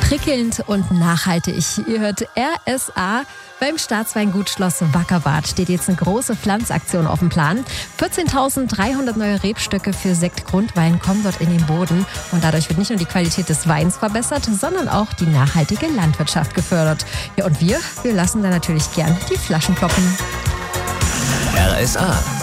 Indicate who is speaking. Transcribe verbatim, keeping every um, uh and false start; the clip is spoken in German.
Speaker 1: Prickelnd und nachhaltig. Ihr hört R S A. Beim Staatsweingut Schloss Wackerbarth steht jetzt eine große Pflanzaktion auf dem Plan. vierzehntausenddreihundert neue Rebstöcke für Sektgrundwein kommen dort in den Boden. Und dadurch wird nicht nur die Qualität des Weins verbessert, sondern auch die nachhaltige Landwirtschaft gefördert. Ja, und wir, wir lassen da natürlich gern die Flaschen ploppen.
Speaker 2: R S A.